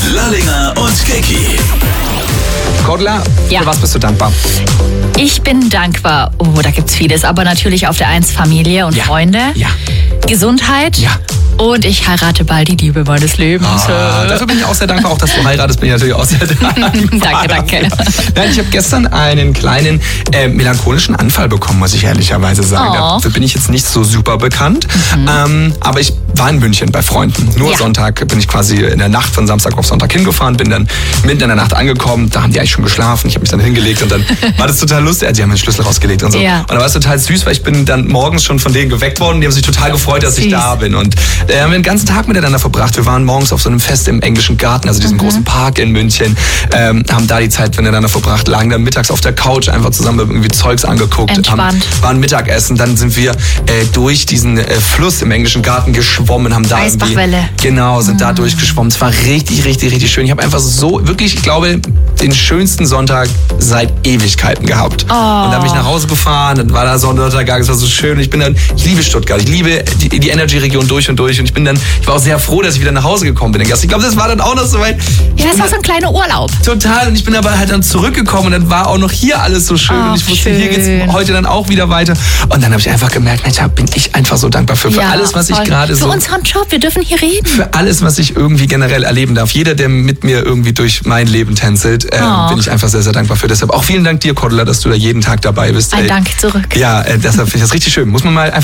Lallinger und Keki. Cordula, Ja. für was bist du dankbar? Ich bin dankbar. Oh, da gibt's vieles. Aber natürlich auf der Eins Familie und Ja. Freunde. Ja. Gesundheit. Ja. Und ich heirate bald die Liebe meines Lebens. Dafür bin ich auch sehr dankbar. Auch dass du heiratest, bin ich natürlich auch sehr dankbar. Danke. Nein, ich habe gestern einen kleinen melancholischen Anfall bekommen, muss ich ehrlicherweise sagen. Oh. Dafür bin ich jetzt nicht so super bekannt. Aber ich war in München bei Freunden. Nur Ja. Sonntag bin ich quasi in der Nacht von Samstag auf Sonntag hingefahren, bin dann mitten in der Nacht angekommen. Da haben die eigentlich schon geschlafen. Ich habe mich dann hingelegt und dann war das total lustig. Die haben den Schlüssel rausgelegt und so. Ja. Und da war es total süß, weil ich bin dann morgens schon von denen geweckt worden. Die haben sich total gefreut, dass ich Süß. da bin. Und haben den ganzen Tag miteinander verbracht. Wir waren morgens auf so einem Fest im Englischen Garten, also diesem großen Park in München, haben da die Zeit miteinander verbracht, lagen dann mittags auf der Couch einfach zusammen irgendwie Zeugs angeguckt, Entspannt. waren Mittagessen, dann sind wir durch diesen Fluss im Englischen Garten geschwommen, haben da Eisbachwelle. Genau, sind da durchgeschwommen. Es war richtig, richtig, richtig schön. Ich habe einfach so, wirklich, ich glaube, den schönsten Sonntag seit Ewigkeiten gehabt. Und dann bin ich nach Hause gefahren, dann war da Sonnenuntergang, es war so schön. Ich liebe Stuttgart, ich liebe die Energy-Region durch und durch. Und ich war auch sehr froh, dass ich wieder nach Hause gekommen bin. Ich glaube, das war dann auch noch so weit. Ja, das war so ein kleiner Urlaub. Total. Und ich bin aber halt dann zurückgekommen und dann war auch noch hier alles so schön. Und ich wusste, hier geht's heute dann auch wieder weiter. Und dann habe ich einfach gemerkt, Mensch, da bin ich einfach so dankbar für alles, was ich voll. gerade so... Für unseren Job, wir dürfen hier reden. Für alles, was ich irgendwie generell erleben darf. Jeder, der mit mir irgendwie durch mein Leben tänzelt, bin ich einfach sehr, sehr dankbar für. Deshalb auch vielen Dank dir, Cordula, dass du da jeden Tag dabei bist. Ein Dank zurück. Ja, deshalb finde ich das richtig schön. Muss man mal einfach